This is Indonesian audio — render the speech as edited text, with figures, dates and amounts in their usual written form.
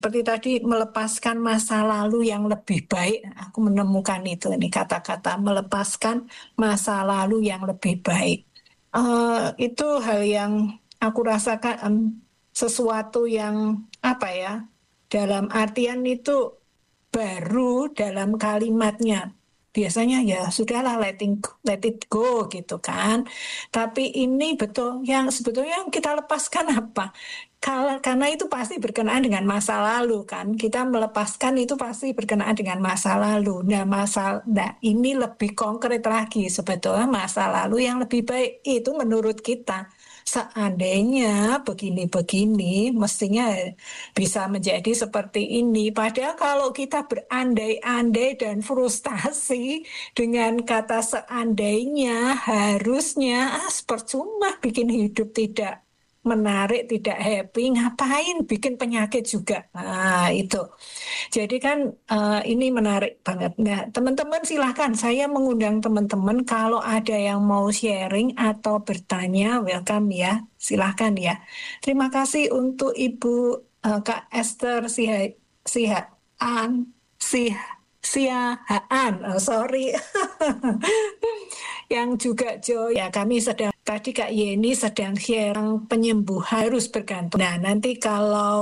seperti tadi melepaskan masa lalu yang lebih baik. Aku menemukan itu ini kata-kata melepaskan masa lalu yang lebih baik. Itu hal yang aku rasakan sesuatu yang apa ya? Dalam artian itu baru dalam kalimatnya. Biasanya ya sudahlah let it go gitu kan. Tapi ini betul yang sebetulnya yang kita lepaskan apa? Karena itu pasti berkenaan dengan masa lalu kan. Kita melepaskan itu pasti berkenaan dengan masa lalu. Nah ini lebih konkret lagi sebetulnya masa lalu yang lebih baik itu menurut kita. Seandainya begini-begini, mestinya bisa menjadi seperti ini. Padahal kalau kita berandai-andai dan frustasi dengan kata seandainya, harusnya percuma bikin hidup tidak menarik, tidak happy, ngapain bikin penyakit juga. Nah, itu. Jadi kan ini menarik banget. Nah, teman-teman silahkan, saya mengundang teman-teman kalau ada yang mau sharing atau bertanya, welcome ya, silahkan ya. Terima kasih untuk Ibu Kak Esther Sihaan, Siahaan, sorry. Yang juga Joy, ya kami sedang, tadi Kak Yeni sedang share penyembuh harus bergantung. Nah, nanti kalau